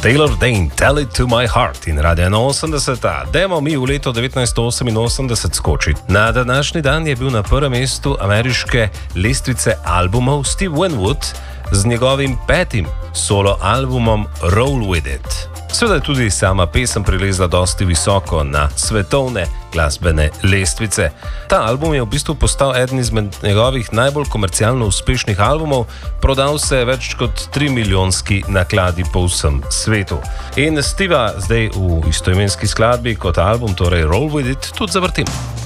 Taylor Dane, Tell It To My Heart in Radio 81. Dajmo mi v leto 1988 skočiti. Na današnji dan je bil na prvem mestu ameriške lestvice albumov Steve Winwood z njegovim 5. solo albumom Roll With It. Seveda je tudi sama pesem prilezla dosti visoko na svetovne glasbene lestvice. Ta album je v bistvu postal eden izmed njegovih najbolj komercialno uspešnih albumov, prodal se je več kot 3 milijonski nakladi po vsem svetu. In Steva zdaj v istoimenski skladbi kot album, torej Roll With It, tudi zavrtim.